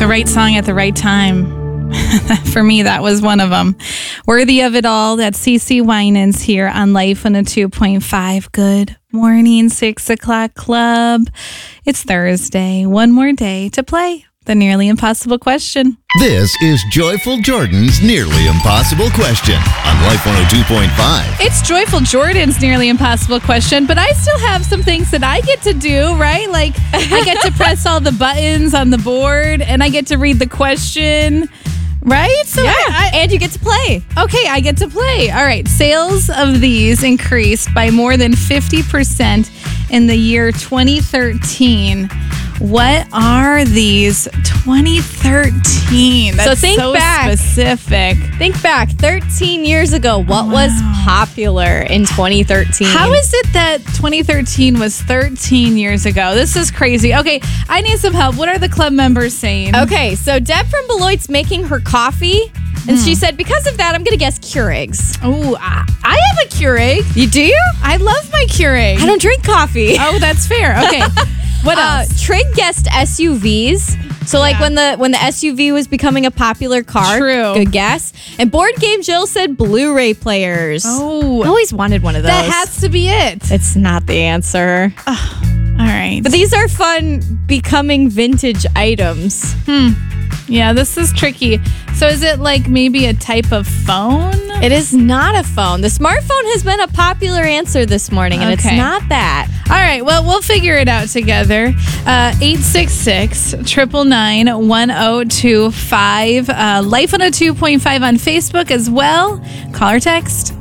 right song at the right time. For me, that was one of them. Worthy of It All. That's CeCe Winans here on Life 102.5. Good morning, 6 o'clock club. It's Thursday. One more day to play the Nearly Impossible Question. This is Joyful Jordan's Nearly Impossible Question on Life 102.5. It's Joyful Jordan's Nearly Impossible Question, but I still have some things that I get to do, right? Like, I get to press all the buttons on the board, and I get to read the question, right? So yeah, and you get to play. Okay, I get to play. All right, sales of these increased by more than 50% in the year 2013. What are these? 2013. That's so think back. Specific. Think back 13 years ago. What was popular in 2013? How is it that 2013 was 13 years ago? This is crazy. Okay, I need some help. What are the club members saying? Okay, so Deb from Beloit's making her coffee. And she said, because of that, I'm going to guess Keurigs. Oh, I have a Keurig. You do? I love my Keurig. I don't drink coffee. Oh, that's fair. Okay. What else? Trig guessed SUVs. So like when the SUV was becoming a popular car. True. Good guess. And Board Game Jill said Blu-ray players. Oh. I always wanted one of those. That has to be it. It's not the answer. All right. But these are fun becoming vintage items. Yeah, this is tricky. So is it like maybe a type of phone? It is not a phone. The smartphone has been a popular answer this morning, and it's not that. All right, well, we'll figure it out together. 866-999-1025. Life 102.5 on Facebook as well. Call or text.